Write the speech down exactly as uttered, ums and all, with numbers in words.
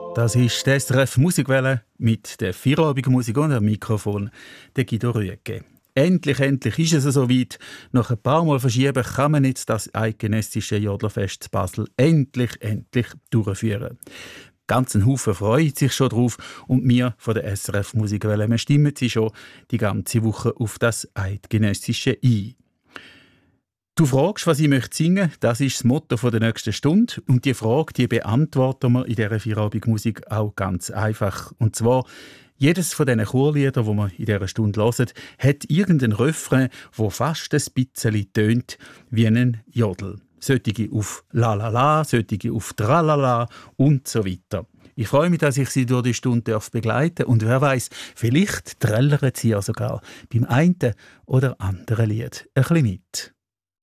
Das ist die S R F Musikwelle mit der vierabenden Musik und dem Mikrofon, der Guido Rüegge. Endlich, endlich ist es soweit. Nach ein paar Mal verschieben kann man jetzt das eidgenössische Jodlerfest in Basel endlich, endlich durchführen. Ganz ein Haufen freut sich schon drauf und wir von der S R F Musikwelle, wir stimmen sie schon die ganze Woche auf das Eidgenössische ein. Du fragst, was ich möchte singen, das ist das Motto der nächsten Stunde. Und die Frage, die beantworten wir in dieser Vierabendmusik auch ganz einfach. Und zwar, jedes von diesen Chorliedern, die wir in dieser Stunde hören, hat irgendeinen Refrain, der fast ein bisschen tönt wie ein Jodel. Solche auf La La La, solche auf Tralala und so weiter. Ich freue mich, dass ich Sie durch die Stunde begleiten darf. Und wer weiß, vielleicht trällern Sie ja sogar beim einen oder anderen Lied ein bisschen mit.